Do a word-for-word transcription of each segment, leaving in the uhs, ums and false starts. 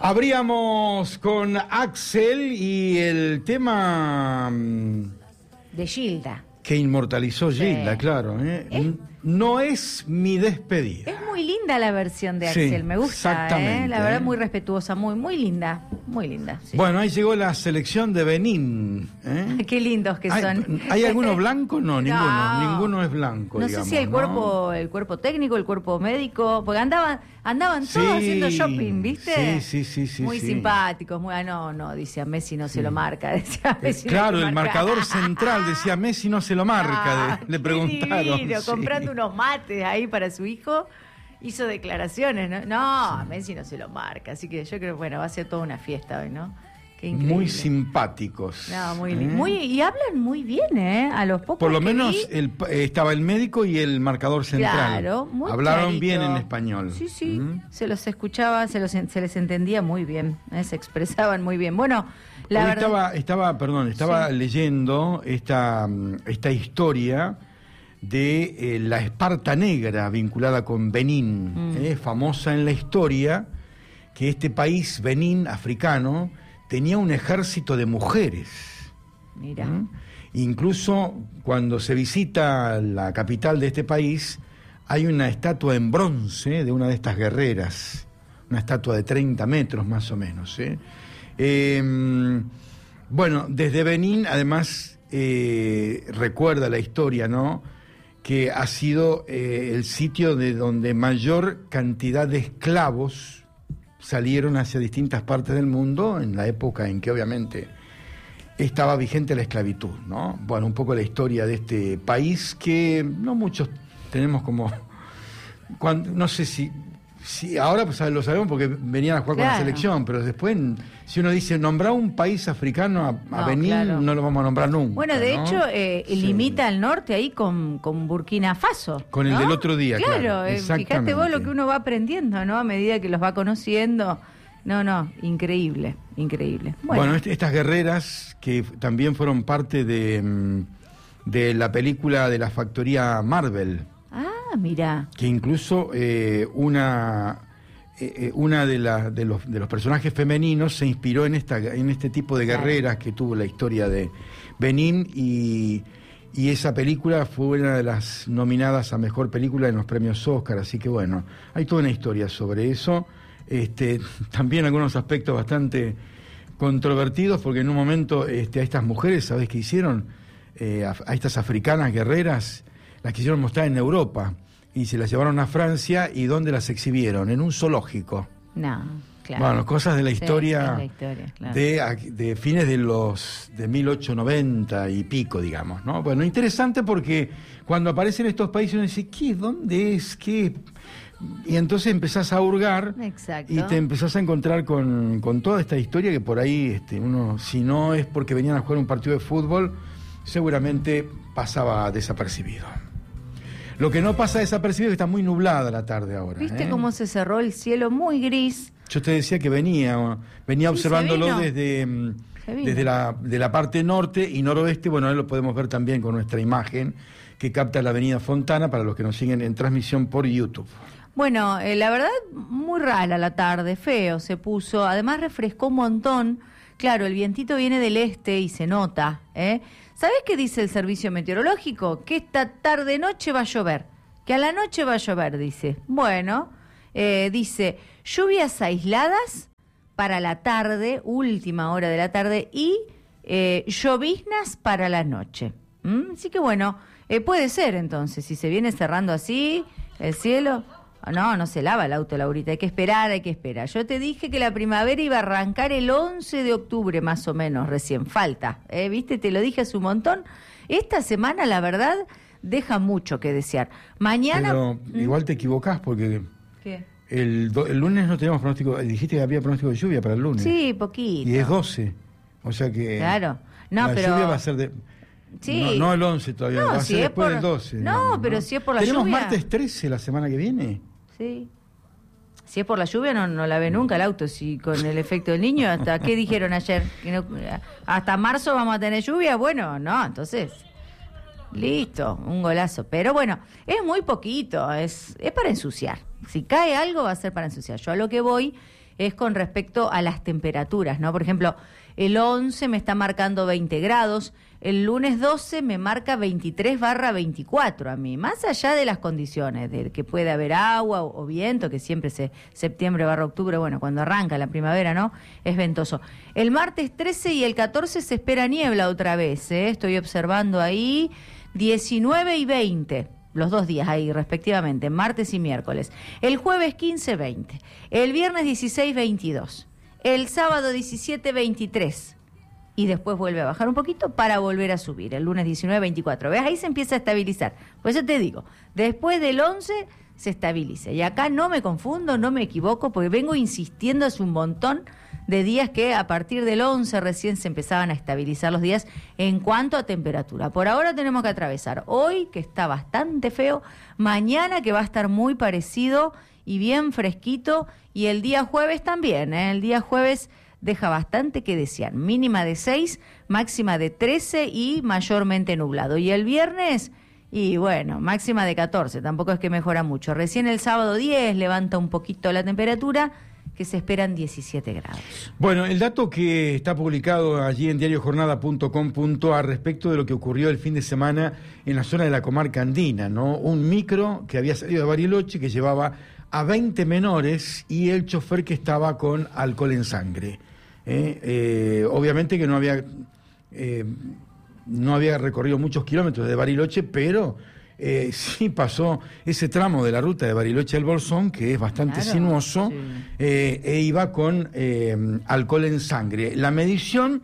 Abríamos con Axel y el tema de Gilda. Que inmortalizó Gilda, sí. Claro. ¿eh? ¿Es? No es mi despedida. Es muy linda la versión de Axel, sí, me gusta. Exactamente. ¿eh? La verdad, muy respetuosa, muy, muy linda. Muy linda. Sí. Bueno, ahí llegó la selección de Benín. ¿eh? Qué lindos que ¿Hay, son. ¿Hay alguno blanco? No, ninguno. No. Ninguno es blanco. No digamos, sé si el ¿no? cuerpo, el cuerpo técnico, el cuerpo médico, porque andaban, andaban todos sí, haciendo shopping, ¿viste? Sí, sí, sí, sí. Muy sí. simpáticos, muy, ah, no, no, dice a Messi no sí. se lo marca, decía a Messi. Claro, no el marca. Marcador central decía Messi no se lo marca, ah, de, le preguntaron. Divino, sí. Comprando unos mates ahí para su hijo. Hizo declaraciones, ¿no? No, a sí. Messi no se lo marca, así que yo creo, bueno, va a ser toda una fiesta hoy, ¿no? Qué increíble. Muy simpáticos. No, muy, ¿eh? muy Y hablan muy bien, ¿eh? A los pocos Por lo que menos vi, el, estaba el médico y el marcador central. Claro, muy Hablaron clarito. bien en español. Sí, sí, ¿Mm? se los escuchaba, se, los, se les entendía muy bien, ¿eh? Se expresaban muy bien. Bueno, la Hoy verdad... Estaba, estaba, perdón, estaba sí. leyendo esta, esta historia de eh, la Esparta Negra vinculada con Benín, mm. eh, famosa en la historia, que este país, Benín, africano, tenía un ejército de mujeres. Mira. ¿Mm? Incluso cuando se visita la capital de este país, hay una estatua en bronce de una de estas guerreras, una estatua de treinta metros más o menos. ¿eh? Eh, bueno, desde Benín, además, eh, recuerda la historia, ¿no?, que ha sido eh, el sitio de donde mayor cantidad de esclavos salieron hacia distintas partes del mundo en la época en que obviamente estaba vigente la esclavitud, ¿no? Bueno, un poco la historia de este país que no muchos tenemos como... Cuando, no sé si... si ahora pues lo sabemos porque venían a jugar claro. con la selección, pero después, si uno dice nombrar un país africano a, a no, Benín, claro. no lo vamos a nombrar nunca. Bueno, de ¿no? hecho, eh, sí. limita al norte ahí con, con Burkina Faso. Con el ¿no? del otro día, claro. Claro, eh, fíjate vos lo que uno va aprendiendo, ¿no? A medida que los va conociendo. No, no, increíble, increíble. Bueno, bueno est estas guerreras que también fueron parte de, de la película de la factoría Marvel. Ah, mira. Que incluso eh, una eh, una de, la, de, los, de los personajes femeninos se inspiró en esta en este tipo de guerreras claro. que tuvo la historia de Benín y, y esa película fue una de las nominadas a mejor película en los premios Oscar, así que bueno, hay toda una historia sobre eso. Este, también algunos aspectos bastante controvertidos, porque en un momento este, a estas mujeres, ¿sabés qué hicieron? Eh, a, a estas africanas guerreras, las quisieron mostrar en Europa y se las llevaron a Francia. ¿Y dónde las exhibieron? En un zoológico. No, claro. Bueno, cosas de la historia, sí, la historia claro. de, de fines de los de mil ochocientos noventa y pico, digamos, ¿no? Bueno, interesante porque cuando aparecen estos países uno dice, ¿qué? ¿Dónde es? ¿Qué? Y entonces empezás a hurgar. Exacto. Y te empezás a encontrar con, con toda esta historia que por ahí este, uno, si no es porque venían a jugar un partido de fútbol, seguramente pasaba desapercibido. Lo que no pasa desapercibido es que está muy nublada la tarde ahora. ¿Viste ¿eh? cómo se cerró el cielo muy gris? Yo te decía que venía, venía sí, observándolo desde, desde la, de la parte norte y noroeste. Bueno, ahí lo podemos ver también con nuestra imagen que capta la avenida Fontana para los que nos siguen en transmisión por YouTube. Bueno, eh, la verdad, muy rara la tarde, feo se puso. Además refrescó un montón. Claro, el vientito viene del este y se nota, ¿eh? ¿Sabés qué dice el servicio meteorológico? Que esta tarde-noche va a llover. Que a la noche va a llover, dice. Bueno, eh, dice, lluvias aisladas para la tarde, última hora de la tarde, y eh, lloviznas para la noche. ¿Mm? Así que bueno, eh, puede ser entonces, si se viene cerrando así el cielo... No, no se lava el auto, Laurita, hay que esperar, hay que esperar. Yo te dije que la primavera iba a arrancar el once de octubre, más o menos, recién falta. ¿eh? ¿Viste? Te lo dije hace un montón. Esta semana, la verdad, deja mucho que desear. Mañana... Pero ¿Mm? igual te equivocás porque... ¿Qué? El, do, el lunes no teníamos pronóstico, dijiste que había pronóstico de lluvia para el lunes. Sí, poquito. Y es doce, o sea que... Claro. No, la pero... lluvia va a ser de... Sí. No, no el once todavía, no, va a si ser es después por... del doce. No, digamos, pero ¿no? si es por la ¿Tenemos lluvia... ¿Tenemos martes trece la semana que viene? Sí. Si es por la lluvia, no, no la ve nunca el auto. Si con el efecto del niño, ¿hasta qué dijeron ayer? Que no, ¿hasta marzo vamos a tener lluvia? Bueno, no, entonces... Listo, un golazo. Pero bueno, es muy poquito, es, es para ensuciar. Si cae algo va a ser para ensuciar. Yo a lo que voy es con respecto a las temperaturas, ¿no? Por ejemplo, el once me está marcando veinte grados, el lunes doce me marca veintitrés barra veinticuatro a mí, más allá de las condiciones, de que puede haber agua o, o viento, que siempre se septiembre barra octubre, bueno, cuando arranca la primavera, ¿no? Es ventoso. El martes trece y el catorce se espera niebla otra vez, ¿eh? Estoy observando ahí diecinueve y veinte. Los dos días ahí, respectivamente, martes y miércoles. El jueves quince, veinte. El viernes dieciséis, veintidós. El sábado diecisiete, veintitrés. Y después vuelve a bajar un poquito para volver a subir. El lunes diecinueve, veinticuatro. ¿Ves? Ahí se empieza a estabilizar. Pues yo te digo, después del once se estabiliza. Y acá no me confundo, no me equivoco, porque vengo insistiendo hace un montón de días que a partir del once recién se empezaban a estabilizar los días en cuanto a temperatura. Por ahora tenemos que atravesar hoy, que está bastante feo, mañana, que va a estar muy parecido y bien fresquito, y el día jueves también, ¿eh? El día jueves deja bastante que desear, mínima de seis, máxima de trece y mayormente nublado. Y el viernes, y bueno, máxima de catorce, tampoco es que mejora mucho. Recién el sábado diez levanta un poquito la temperatura, que se esperan diecisiete grados. Bueno, el dato que está publicado allí en diario jornada punto com punto a r respecto de lo que ocurrió el fin de semana en la zona de la comarca andina, ¿no? Un micro que había salido de Bariloche que llevaba a veinte menores y el chofer que estaba con alcohol en sangre. ¿eh? Eh, obviamente que no había, eh, no había recorrido muchos kilómetros de Bariloche, pero Eh, sí pasó ese tramo de la ruta de Bariloche al Bolsón, que es bastante claro, sinuoso, sí. eh, e iba con eh, alcohol en sangre. La medición,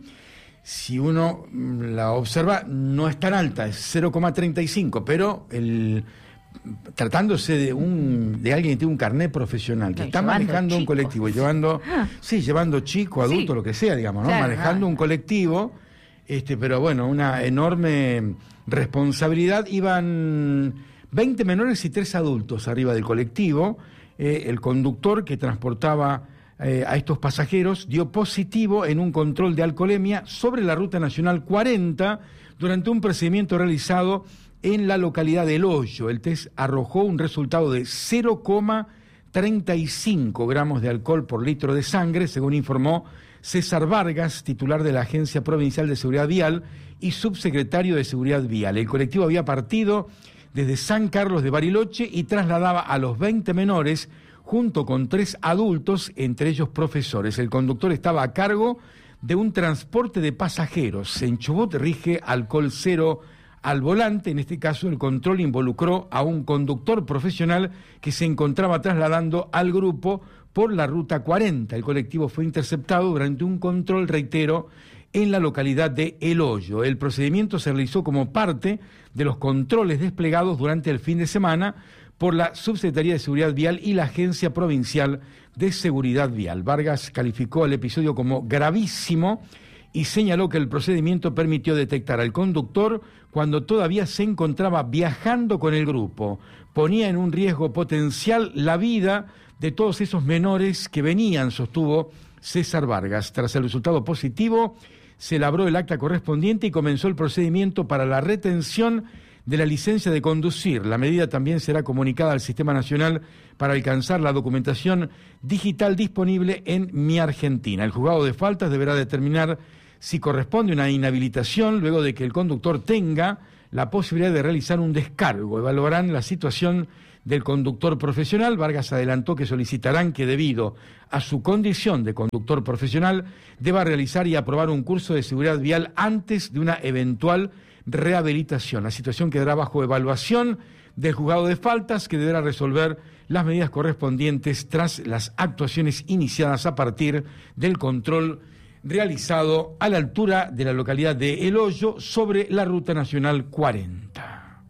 si uno la observa, no es tan alta, es cero coma treinta y cinco, pero el, tratándose de un de alguien que tiene un carnet profesional, que no, está manejando chicos. un colectivo, llevando, ah. sí, llevando chico, adulto, sí. lo que sea, digamos, ¿no? Claro, manejando ah. un colectivo, este, pero bueno, una enorme responsabilidad. Iban veinte menores y tres adultos arriba del colectivo. Eh, el conductor que transportaba eh, a estos pasajeros dio positivo en un control de alcoholemia sobre la Ruta Nacional cuarenta durante un procedimiento realizado en la localidad de El Hoyo. El test arrojó un resultado de cero coma treinta y cinco gramos de alcohol por litro de sangre, según informó César Vargas, titular de la Agencia Provincial de Seguridad Vial y subsecretario de Seguridad Vial. El colectivo había partido desde San Carlos de Bariloche y trasladaba a los veinte menores junto con tres adultos, entre ellos profesores. El conductor estaba a cargo de un transporte de pasajeros. En Chubut rige alcohol cero al volante. En este caso, el control involucró a un conductor profesional que se encontraba trasladando al grupo por la Ruta cuarenta. El colectivo fue interceptado durante un control, reitero, en la localidad de El Hoyo. El procedimiento se realizó como parte de los controles desplegados durante el fin de semana por la Subsecretaría de Seguridad Vial y la Agencia Provincial de Seguridad Vial. Vargas calificó el episodio como gravísimo y señaló que el procedimiento permitió detectar al conductor cuando todavía se encontraba viajando con el grupo. Ponía en un riesgo potencial la vida de todos esos menores que venían, sostuvo César Vargas. Tras el resultado positivo, se elaboró el acta correspondiente y comenzó el procedimiento para la retención de la licencia de conducir. La medida también será comunicada al Sistema Nacional para alcanzar la documentación digital disponible en Mi Argentina. El juzgado de faltas deberá determinar si corresponde una inhabilitación luego de que el conductor tenga la posibilidad de realizar un descargo. Evaluarán la situación del conductor profesional. Vargas adelantó que solicitarán que, debido a su condición de conductor profesional, deba realizar y aprobar un curso de seguridad vial antes de una eventual rehabilitación. La situación quedará bajo evaluación del juzgado de faltas, que deberá resolver las medidas correspondientes tras las actuaciones iniciadas a partir del control realizado a la altura de la localidad de El Hoyo sobre la Ruta Nacional cuarenta.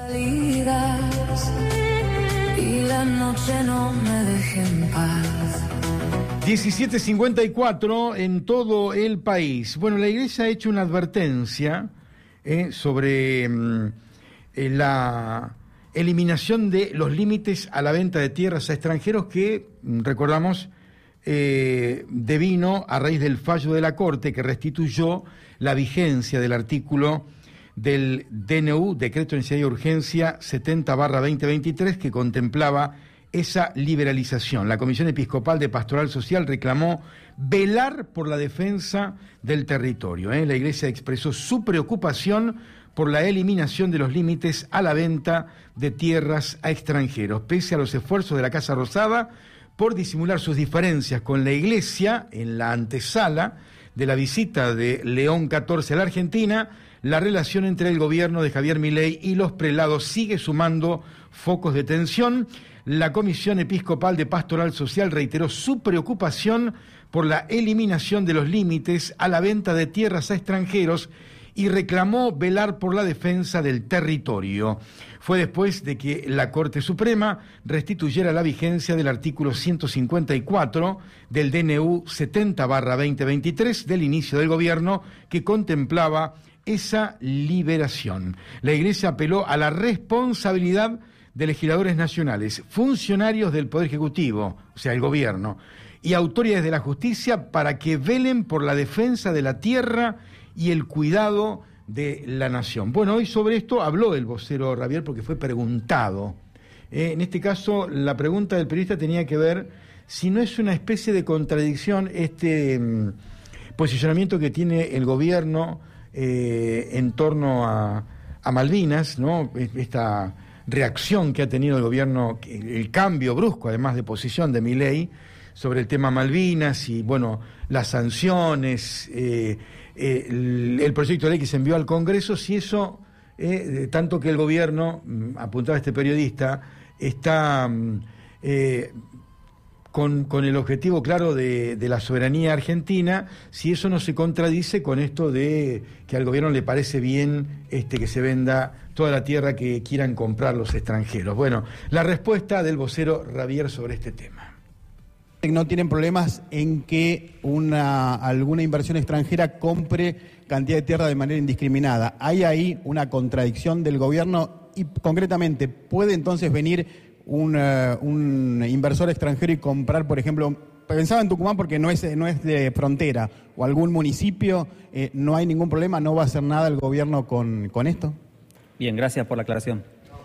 Salidas y la noche no me deje en paz. diecisiete cincuenta y cuatro en todo el país. Bueno, la Iglesia ha hecho una advertencia eh, sobre mm, eh, la eliminación de los límites a la venta de tierras a extranjeros que, mm, recordamos, eh, devino a raíz del fallo de la Corte que restituyó la vigencia del artículo del D N U, Decreto de Necesidad y Urgencia setenta barra veinte veintitrés, que contemplaba esa liberalización. La Comisión Episcopal de Pastoral Social reclamó velar por la defensa del territorio. ¿eh? La Iglesia expresó su preocupación por la eliminación de los límites a la venta de tierras a extranjeros. Pese a los esfuerzos de la Casa Rosada por disimular sus diferencias con la Iglesia en la antesala de la visita de León catorce a la Argentina, la relación entre el gobierno de Javier Milei y los prelados sigue sumando focos de tensión. La Comisión Episcopal de Pastoral Social reiteró su preocupación por la eliminación de los límites a la venta de tierras a extranjeros y reclamó velar por la defensa del territorio. Fue después de que la Corte Suprema restituyera la vigencia del artículo ciento cincuenta y cuatro del D N U setenta barra veinte veintitrés del inicio del gobierno que contemplaba esa liberación. La Iglesia apeló a la responsabilidad de legisladores nacionales, funcionarios del Poder Ejecutivo, o sea, el gobierno, y autoridades de la justicia para que velen por la defensa de la tierra y el cuidado de la nación. Bueno, hoy sobre esto habló el vocero Ravier porque fue preguntado. Eh, en este caso, la pregunta del periodista tenía que ver si no es una especie de contradicción este eh, posicionamiento que tiene el gobierno eh, en torno a, a Malvinas, ¿no? Esta reacción que ha tenido el gobierno, el cambio brusco, además de posición de Milei, sobre el tema Malvinas y, bueno, las sanciones, eh, eh, el, el proyecto de ley que se envió al Congreso, si eso, eh, tanto que el gobierno, apuntaba este periodista, está eh, con, con el objetivo claro de, de la soberanía argentina, si eso no se contradice con esto de que al gobierno le parece bien este, que se venda toda la tierra que quieran comprar los extranjeros. Bueno, la respuesta del vocero Ravier sobre este tema. No tienen problemas en que una alguna inversión extranjera compre cantidad de tierra de manera indiscriminada. ¿Hay ahí una contradicción del gobierno? Y concretamente, ¿puede entonces venir un, uh, un inversor extranjero y comprar, por ejemplo, pensaba en Tucumán porque no es, no es de frontera, o algún municipio, eh, no hay ningún problema, no va a hacer nada el gobierno con, con esto? Bien, gracias por la aclaración.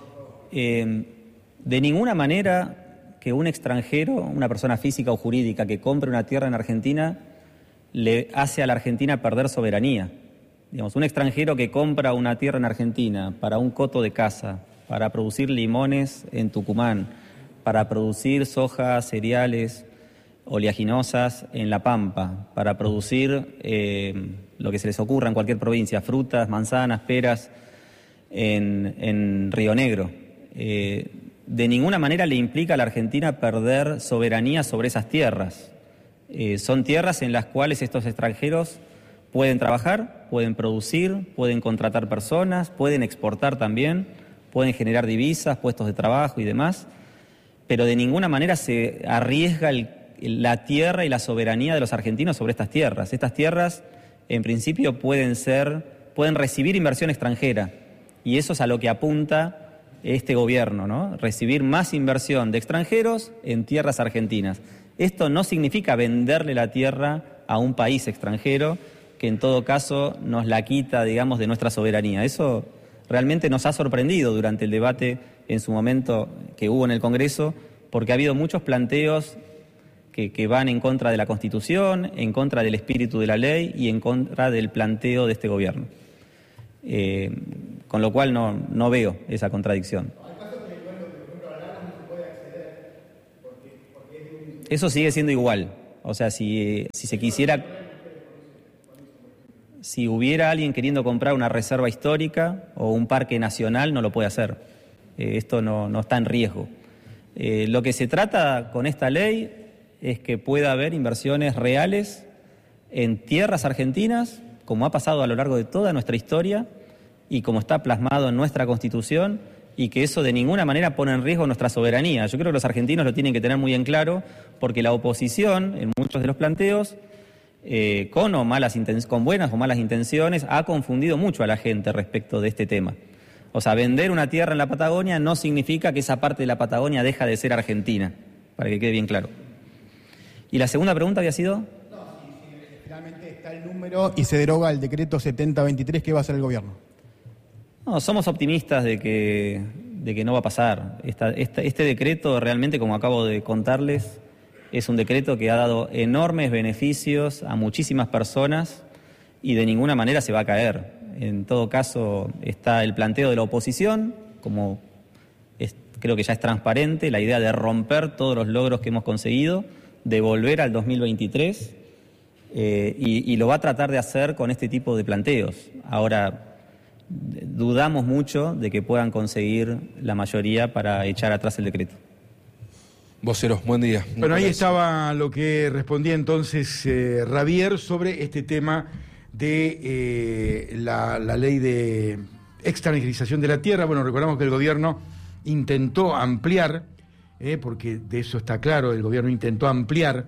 Eh, de ninguna manera que un extranjero, una persona física o jurídica que compre una tierra en Argentina, le hace a la Argentina perder soberanía. Digamos, un extranjero que compra una tierra en Argentina para un coto de caza, para producir limones en Tucumán, para producir soja, cereales, oleaginosas en La Pampa, para producir eh, lo que se les ocurra en cualquier provincia, frutas, manzanas, peras en, en Río Negro. Eh, de ninguna manera le implica a la Argentina perder soberanía sobre esas tierras. Eh, son tierras en las cuales estos extranjeros pueden trabajar, pueden producir, pueden contratar personas, pueden exportar también, pueden generar divisas, puestos de trabajo y demás, pero de ninguna manera se arriesga el, la tierra y la soberanía de los argentinos sobre estas tierras. Estas tierras, en principio, pueden ser, pueden recibir inversión extranjera, y eso es a lo que apunta este gobierno, ¿no? Recibir más inversión de extranjeros en tierras argentinas. Esto no significa venderle la tierra a un país extranjero que en todo caso nos la quita, digamos, de nuestra soberanía. Eso realmente nos ha sorprendido durante el debate en su momento que hubo en el Congreso, porque ha habido muchos planteos que, que van en contra de la Constitución, en contra del espíritu de la ley y en contra del planteo de este gobierno. Eh, con lo cual no, no veo esa contradicción. Eso sigue siendo igual. O sea, si, si se quisiera, si hubiera alguien queriendo comprar una reserva histórica o un parque nacional, no lo puede hacer. Eh, esto no, no está en riesgo. Eh, lo que se trata con esta ley es que pueda haber inversiones reales en tierras argentinas, como ha pasado a lo largo de toda nuestra historia y como está plasmado en nuestra Constitución, y que eso de ninguna manera pone en riesgo nuestra soberanía. Yo creo que los argentinos lo tienen que tener muy en claro, porque la oposición, en muchos de los planteos, eh, con, o malas inten- con buenas o malas intenciones, ha confundido mucho a la gente respecto de este tema. O sea, vender una tierra en la Patagonia no significa que esa parte de la Patagonia deja de ser argentina, para que quede bien claro. ¿Y la segunda pregunta había sido? No, si, si finalmente está el número y se deroga el decreto setenta veintitrés, ¿qué va a hacer el gobierno? No, somos optimistas de que, de que no va a pasar. Esta, esta, este decreto realmente, como acabo de contarles, es un decreto que ha dado enormes beneficios a muchísimas personas y de ninguna manera se va a caer. En todo caso, está el planteo de la oposición, como es, creo que ya es transparente, la idea de romper todos los logros que hemos conseguido, de volver al dos mil veintitrés, eh, y, y lo va a tratar de hacer con este tipo de planteos. Ahora, dudamos mucho de que puedan conseguir la mayoría para echar atrás el decreto. Voceros, buen día. Bueno, ahí estaba lo que respondía entonces eh, Ravier sobre este tema de eh, la, la ley de extranjerización de la tierra. Bueno, recordamos que el gobierno intentó ampliar, eh, porque de eso está claro, el gobierno intentó ampliar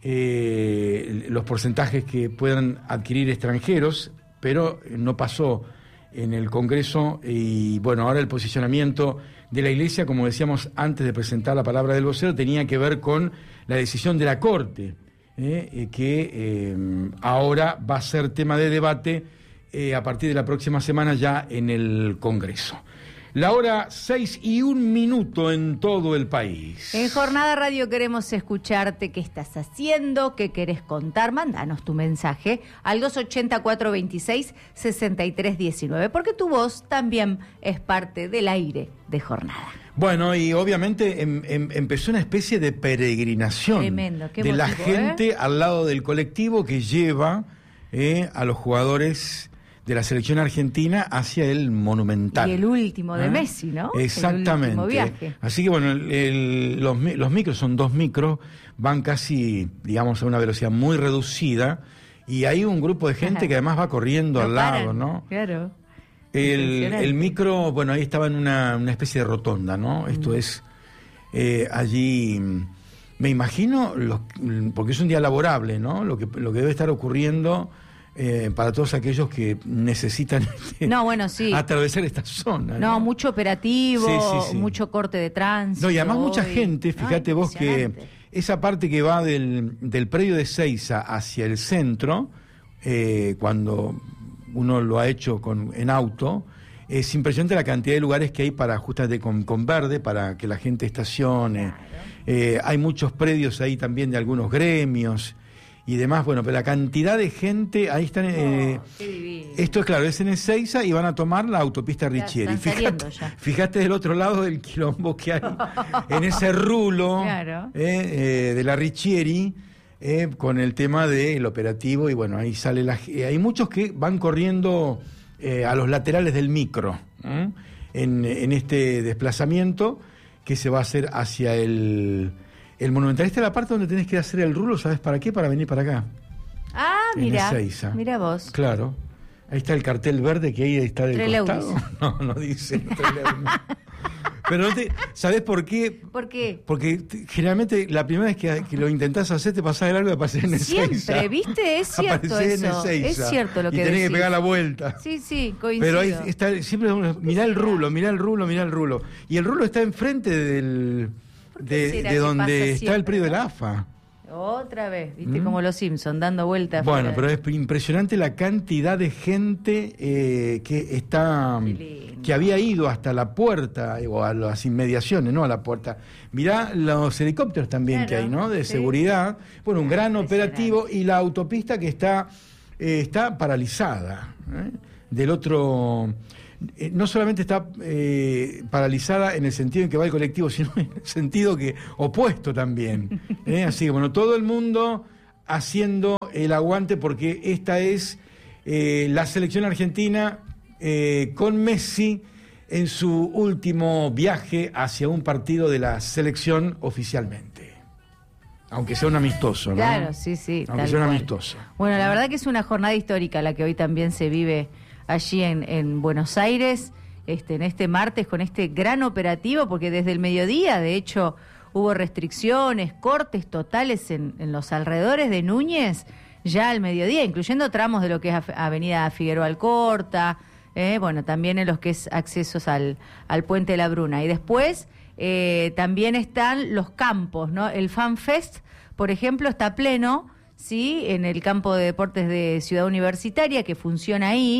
eh, los porcentajes que puedan adquirir extranjeros, pero no pasó en el Congreso. Y bueno, ahora el posicionamiento de la Iglesia, como decíamos antes de presentar la palabra del vocero, tenía que ver con la decisión de la Corte, eh, que eh, ahora va a ser tema de debate eh, a partir de la próxima semana ya en el Congreso. La hora seis y un minuto en todo el país. En Jornada Radio queremos escucharte. ¿Qué estás haciendo? ¿Qué querés contar? Mándanos tu mensaje al dos ochenta, cuatrocientos veintiséis, sesenta y tres diecinueve, porque tu voz también es parte del aire de Jornada. Bueno, y obviamente em, em, empezó una especie de peregrinación Tremendo, qué de motivo, la gente ¿eh? al lado del colectivo que lleva eh, a los jugadores de la selección argentina hacia el Monumental. Y el último de ¿Ah? Messi, ¿no? Exactamente. El último viaje. Así que bueno, el, el, los, los micros son dos micros, van casi, digamos, a una velocidad muy reducida, y hay un grupo de gente Ajá. que además va corriendo No al paran, lado, ¿no? Claro. El, Impresionante. el micro, bueno, ahí estaba en una, una especie de rotonda, ¿no? Mm. Esto es, eh, allí, me imagino, los, porque es un día laborable, ¿no? Lo que, lo que debe estar ocurriendo eh, para todos aquellos que necesitan este, No, bueno, sí. atravesar esta zona. No, No, mucho operativo, Sí, sí, sí. mucho corte de tránsito. No, y además mucha hoy. gente, fíjate Ay, vos que impresionante. esa parte que va del, del predio de Seiza hacia el centro, eh, cuando uno lo ha hecho con, en auto, es impresionante la cantidad de lugares que hay para justamente con, con verde, para que la gente estacione. Claro. Eh, hay muchos predios ahí también de algunos gremios y demás. Bueno, pero la cantidad de gente, ahí están... Eh, Oh, qué divino. esto es claro, es en Ezeiza y van a tomar la autopista Ya, Richieri. están Fíjate, saliendo ya. fíjate del otro lado del quilombo que hay en ese rulo Claro. eh, eh, de la Richieri, eh, con el tema del operativo, y bueno, ahí sale la... Eh, hay muchos que van corriendo eh, a los laterales del micro, ¿eh? en, en este desplazamiento que se va a hacer hacia el... El Monumental. Esta es la parte donde tenés que hacer el rulo, ¿sabes para qué? Para venir para acá. Ah, En mira, Ezeiza. mira vos. Claro. Ahí está el cartel verde que ahí está del Trelew costado. dice. No, no dice Trelew, no. Pero no te, ¿sabés por qué? ¿Por qué? Porque te- generalmente la primera vez que, que lo intentás hacer te pasás el algo de aparecer en Ezeiza. Siempre, ¿viste? Es cierto Aparecés en eso. Ezeiza. Es cierto lo que Y tenés decís. que pegar la vuelta. Sí, sí, coincido. Pero ahí está, siempre uno, mirá el rulo, mirá el rulo, mirá el rulo. Y el rulo está enfrente del ¿Por qué de, será de que donde pasa está siempre, el predio de no? la A F A. Otra vez, ¿viste? ¿Mm? Como los Simpsons, dando vueltas. Bueno, fuera. pero es impresionante la cantidad de gente eh, que está, Qué lindo. que había ido hasta la puerta, eh, o a las inmediaciones, no a la puerta. Mirá los helicópteros también Claro, que hay, ¿no? De sí. seguridad. Bueno, un gran Impresionante. operativo, y la autopista que está, eh, está paralizada. ¿eh? Del otro... eh, no solamente está eh, paralizada en el sentido en que va el colectivo, sino en el sentido que opuesto también. ¿eh? Así que bueno, todo el mundo haciendo el aguante, porque esta es eh, la selección argentina eh, con Messi en su último viaje hacia un partido de la selección oficialmente. Aunque sea un amistoso, ¿no? Claro, sí, sí. Aunque tal sea un cual. amistoso. Bueno, la verdad que es una jornada histórica la que hoy también se vive allí en, en Buenos Aires, este, en este martes, con este gran operativo, porque desde el mediodía, de hecho, hubo restricciones, cortes totales en, en los alrededores de Núñez, ya al mediodía, incluyendo tramos de lo que es Af- Avenida Figueroa Alcorta, eh, bueno, también en los que es accesos al, al Puente de la Bruna. Y después eh, también están los campos, ¿no? El FanFest, por ejemplo, está pleno, ¿sí? En el campo de deportes de Ciudad Universitaria, que funciona ahí.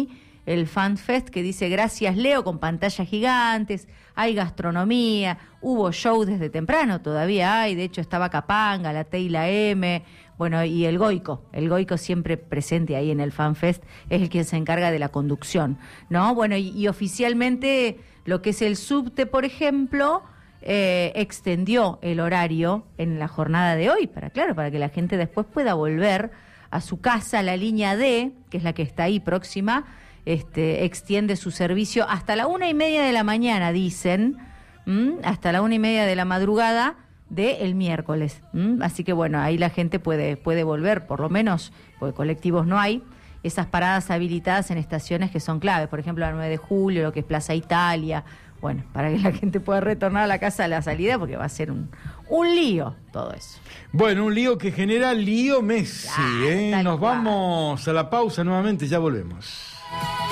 el Fan Fest, que dice gracias Leo, con pantallas gigantes, hay gastronomía, hubo show desde temprano, todavía hay, de hecho estaba Capanga, la T y la M, bueno, y el Goico, el Goico siempre presente ahí en el Fan Fest, es el quien se encarga de la conducción, ¿no? Bueno, y, y oficialmente lo que es el subte, por ejemplo, eh, extendió el horario en la jornada de hoy, para claro, para que la gente después pueda volver a su casa. La línea D, que es la que está ahí próxima, este, extiende su servicio hasta la una y media de la mañana, dicen, ¿m? hasta la una y media de la madrugada del miércoles. ¿m? Así que bueno, ahí la gente puede, puede volver, por lo menos, porque colectivos no hay, esas paradas habilitadas en estaciones que son claves, por ejemplo la nueve de julio, lo que es Plaza Italia, bueno, para que la gente pueda retornar a la casa a la salida, porque va a ser un, un lío todo eso. Bueno, un lío que genera lío Messi, Ah, ¿eh? tal Nos cual. vamos a la pausa nuevamente, ya volvemos.